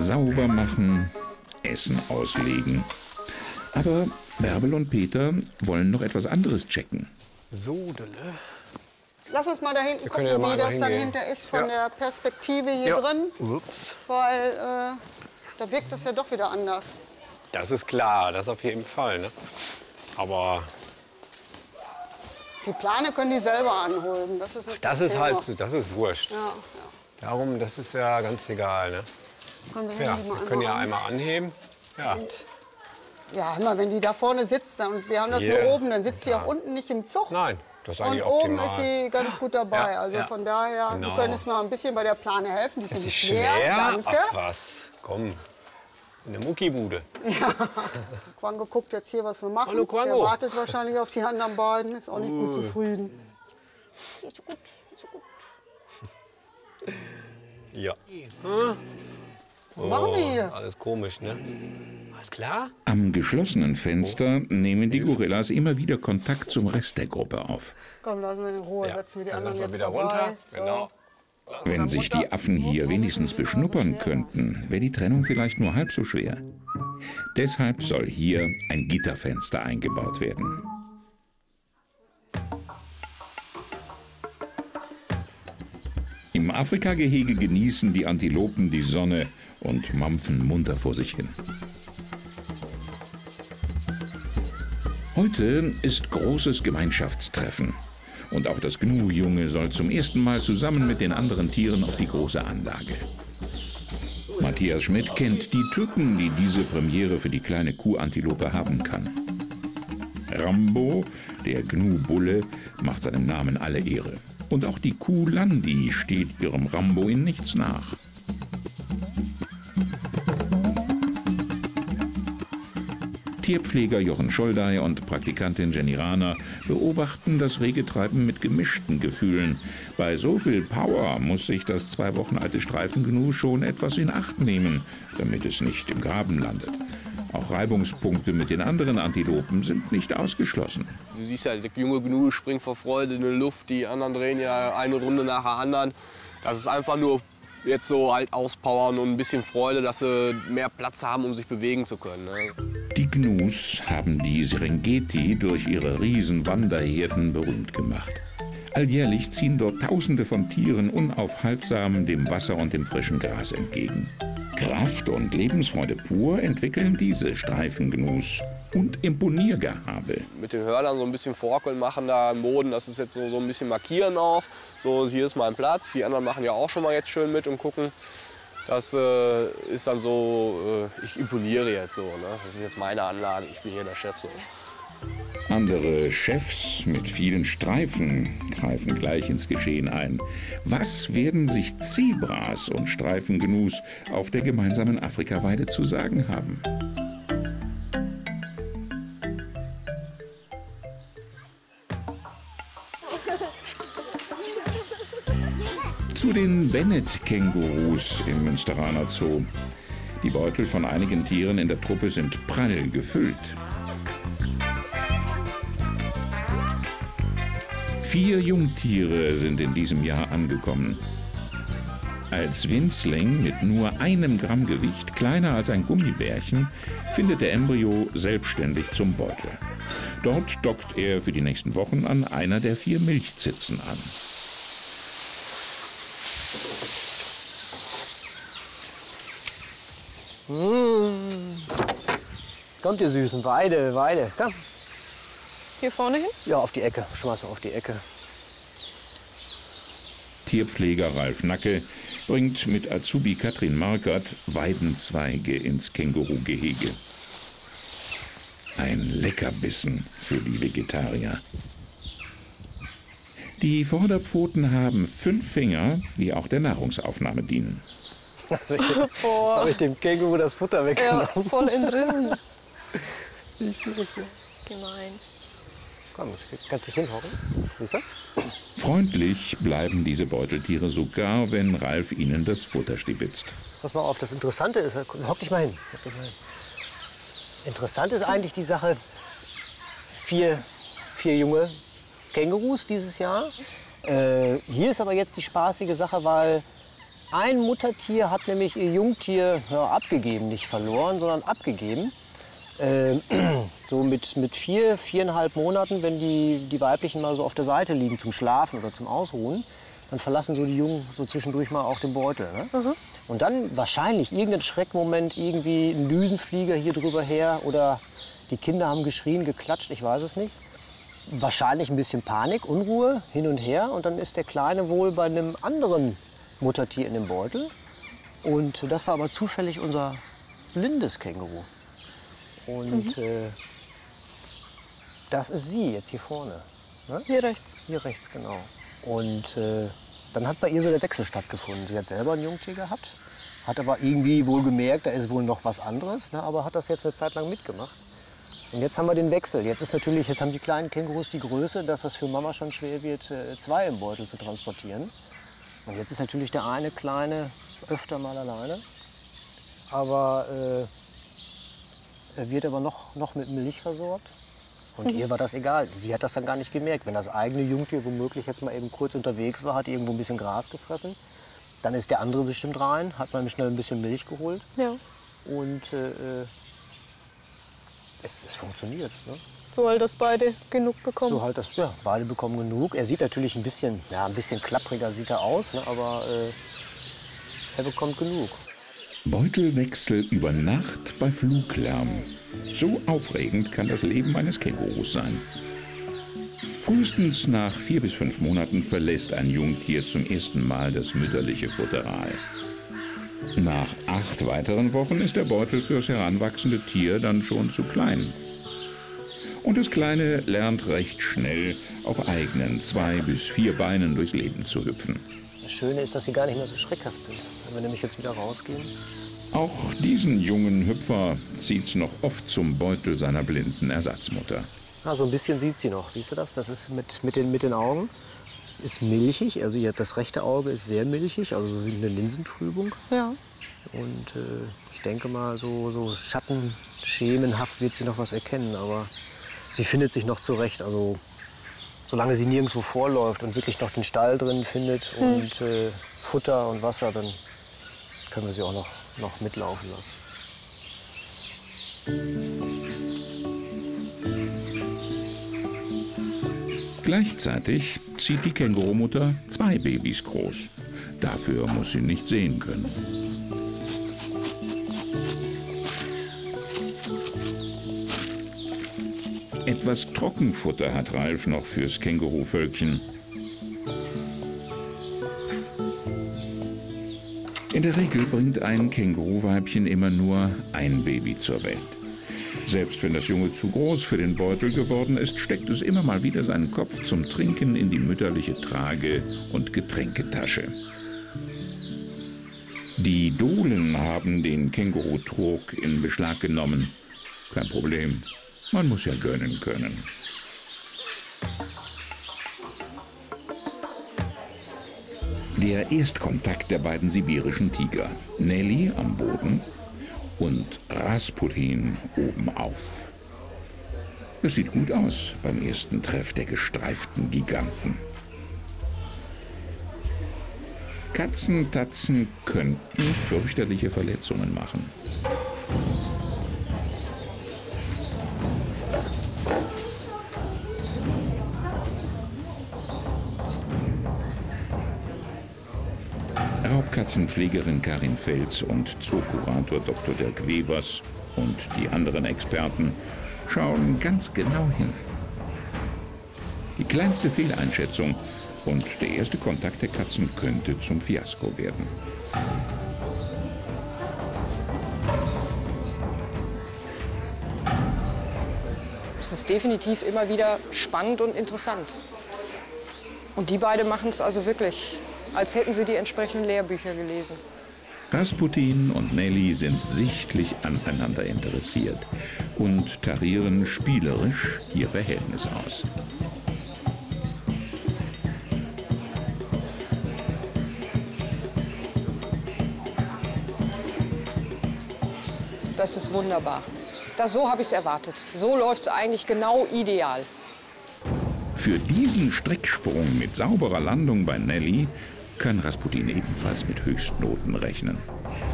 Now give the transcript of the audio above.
sauber machen, Essen auslegen. Aber Bärbel und Peter wollen noch etwas anderes checken. So, Dille. Lass uns mal da hinten gucken, ja mal wie das dann hingehen. hinter ist von der Perspektive hier drin. Ups. Weil da wirkt das ja doch wieder anders. Das ist klar, das auf jeden Fall. Ne? Aber Die Plane können die selber anholen. Das ist nicht das das ist Thema. halt, das ist wurscht. Ja, ja. Darum, das ist ja ganz egal. Ne? Können wir Ja, die mal wir können ja anmachen? einmal anheben. Ja. Ja, immer wenn die da vorne sitzt und wir haben das Hier. nur oben, dann sitzt sie auch unten nicht im Zug. Nein, das ist Und eigentlich oben optimal. ist sie ganz gut dabei. Ja, Also ja. von daher, Genau. wir können uns mal ein bisschen bei der Plane helfen. Die ist Es nämlich ist schwer. Danke. Ach was, komm. In der Muckibude. Quango guckt jetzt hier, was wir machen. Hallo, Quango. Der wartet wahrscheinlich auf die anderen beiden. Ist auch nicht gut zufrieden. Ist so gut, ist so gut. Ja. Was machen wir hier? Alles komisch, ne? Alles klar? Am geschlossenen Fenster nehmen die Gorillas immer wieder Kontakt zum Rest der Gruppe auf. Komm, lassen wir in Ruhe. Ja. Setzen wir die Dann anderen lassen wir jetzt wieder dabei. runter. Genau. Wenn sich die Affen hier wenigstens beschnuppern könnten, wäre die Trennung vielleicht nur halb so schwer. Deshalb soll hier ein Gitterfenster eingebaut werden. Im Afrika-Gehege genießen die Antilopen die Sonne und mampfen munter vor sich hin. Heute ist großes Gemeinschaftstreffen. Und auch das Gnu-Junge soll zum ersten Mal zusammen mit den anderen Tieren auf die große Anlage. Matthias Schmidt kennt die Tücken, die diese Premiere für die kleine Kuhantilope haben kann. Rambo, der Gnu-Bulle, macht seinem Namen alle Ehre. Und auch die Kuh Landi steht ihrem Rambo in nichts nach. Tierpfleger Jochen Scholdey und Praktikantin Jenny Rahner beobachten das rege Treiben mit gemischten Gefühlen. Bei so viel Power muss sich das 2 Wochen alte Streifengnu schon etwas in Acht nehmen, damit es nicht im Graben landet. Auch Reibungspunkte mit den anderen Antilopen sind nicht ausgeschlossen. Du siehst ja, der junge Gnu springt vor Freude in die Luft, die anderen drehen ja eine Runde nach der anderen. Das ist einfach nur jetzt so halt auspowern und ein bisschen Freude, dass sie mehr Platz haben, um sich bewegen zu können. Ne? Die Gnus haben die Serengeti durch ihre Riesenwanderherden berühmt gemacht. Alljährlich ziehen dort Tausende von Tieren unaufhaltsam dem Wasser und dem frischen Gras entgegen. Kraft und Lebensfreude pur entwickeln diese Streifengnus und Imponiergehabe. Mit den Hörnern so ein bisschen Forkeln machen da im Boden, das ist jetzt so ein bisschen markieren auch. So, hier ist mein Platz, die anderen machen ja auch schon mal jetzt schön mit und gucken. Das ist dann so, ich imponiere jetzt so, ne? Das ist jetzt meine Anlage, ich bin hier der Chef so. Andere Chefs mit vielen Streifen greifen gleich ins Geschehen ein. Was werden sich Zebras und Streifengnus auf der gemeinsamen Afrikaweide zu sagen haben? Zu den Bennett-Kängurus im Münsteraner Zoo. Die Beutel von einigen Tieren in der Truppe sind prall gefüllt. 4 Jungtiere sind in diesem Jahr angekommen. Als Winzling mit nur 1 Gramm Gewicht, kleiner als ein Gummibärchen, findet der Embryo selbstständig zum Beutel. Dort dockt er für die nächsten Wochen an einer der 4 Milchzitzen an. Kommt ihr Süßen, Weide, Weide, komm. Hier vorne hin? Ja, auf die Ecke, schmeiß mal auf die Ecke. Tierpfleger Ralf Nacke bringt mit Azubi Katrin Markert Weidenzweige ins Kängurugehege. Ein Leckerbissen für die Vegetarier. Die Vorderpfoten haben 5 Finger, die auch der Nahrungsaufnahme dienen. Also habe ich dem Känguru das Futter weggenommen. Ja, voll entrissen. Gemein. Komm, kannst dich hinhocken. Wie ist das? Freundlich bleiben diese Beuteltiere sogar, wenn Ralf ihnen das Futter stibitzt. Pass mal auf, das Interessante ist, hock dich mal hin. Hock dich mal hin. Interessant ist eigentlich die Sache, 4 junge Kängurus dieses Jahr. Hier ist aber jetzt die spaßige Sache, weil Ein Muttertier hat nämlich ihr Jungtier abgegeben, nicht verloren, sondern abgegeben. So mit 4,5 Monaten, wenn die Weiblichen mal so auf der Seite liegen zum Schlafen oder zum Ausruhen, dann verlassen so die Jungen so zwischendurch mal auch den Beutel. Ne? Und dann wahrscheinlich irgendein Schreckmoment, irgendwie ein Düsenflieger hier drüber her oder die Kinder haben geschrien, geklatscht, ich weiß es nicht. Wahrscheinlich ein bisschen Panik, Unruhe, hin und her und dann ist der Kleine wohl bei einem anderen Muttertier in dem Beutel. Und das war aber zufällig unser blindes Känguru. Und das ist sie jetzt hier vorne. Ne? Hier rechts. Hier rechts, genau. Und dann hat bei ihr so der Wechsel stattgefunden. Sie hat selber ein Jungtier gehabt, hat aber irgendwie wohl gemerkt, da ist wohl noch was anderes, ne? Aber hat das jetzt eine Zeit lang mitgemacht. Und jetzt haben wir den Wechsel. Jetzt haben die kleinen Kängurus die Größe, dass es für Mama schon schwer wird, 2 im Beutel zu transportieren. Und jetzt ist natürlich der eine Kleine öfter mal alleine. Aber er wird aber noch mit Milch versorgt. Und ihr war das egal. Sie hat das dann gar nicht gemerkt. Wenn das eigene Jungtier womöglich jetzt mal eben kurz unterwegs war, hat irgendwo ein bisschen Gras gefressen, dann ist der andere bestimmt rein, hat man schnell ein bisschen Milch geholt. Ja. Und es funktioniert. Ne? So halt, dass beide genug bekommen. So halt das, ja, beide bekommen genug. Er sieht natürlich ein bisschen klappriger sieht er aus, ne? Aber er bekommt genug. Beutelwechsel über Nacht bei Fluglärm. So aufregend kann das Leben eines Kängurus sein. Frühestens nach 4 bis 5 Monaten verlässt ein Jungtier zum ersten Mal das mütterliche Futteral. Nach 8 weiteren Wochen ist der Beutel fürs heranwachsende Tier dann schon zu klein. Und das Kleine lernt recht schnell, auf eigenen 2 bis 4 Beinen durchs Leben zu hüpfen. Das Schöne ist, dass sie gar nicht mehr so schreckhaft sind. Wenn wir nämlich jetzt wieder rausgehen. Auch diesen jungen Hüpfer zieht's noch oft zum Beutel seiner blinden Ersatzmutter. Ah, so ein bisschen sieht sie noch. Siehst du das? Das ist mit den Augen. Ist milchig. Also das rechte Auge ist sehr milchig, also so wie eine Linsentrübung. Ja. Und ich denke mal, so schattenschemenhaft wird sie noch was erkennen. Aber sie findet sich noch zurecht. Also solange sie nirgendwo vorläuft und wirklich noch den Stall drin findet und Futter und Wasser, dann können wir sie auch noch mitlaufen lassen. Gleichzeitig zieht die Kängurumutter 2 Babys groß. Dafür muss sie nicht sehen können. Etwas Trockenfutter hat Ralf noch fürs Känguruvölkchen. In der Regel bringt ein Känguruweibchen immer nur ein Baby zur Welt. Selbst wenn das Junge zu groß für den Beutel geworden ist, steckt es immer mal wieder seinen Kopf zum Trinken in die mütterliche Trage- und Getränketasche. Die Dohlen haben den Kängurutrog in Beschlag genommen. Kein Problem, man muss ja gönnen können. Der Erstkontakt der beiden sibirischen Tiger. Nelly am Boden und Rasputin obenauf. Es sieht gut aus beim ersten Treff der gestreiften Giganten. Katzentatzen könnten fürchterliche Verletzungen machen. Raubkatzenpflegerin Karin Fels und Zookurator Dr. Dirk Wevers und die anderen Experten schauen ganz genau hin. Die kleinste Fehleinschätzung und der erste Kontakt der Katzen könnte zum Fiasko werden. Es ist definitiv immer wieder spannend und interessant. Und die beiden machen es also wirklich, als hätten sie die entsprechenden Lehrbücher gelesen. Rasputin und Nelly sind sichtlich aneinander interessiert und tarieren spielerisch ihr Verhältnis aus. Das ist wunderbar. So habe ich es erwartet. So läuft es eigentlich genau ideal. Für diesen Strecksprung mit sauberer Landung bei Nelly kann Rasputin ebenfalls mit Höchstnoten rechnen.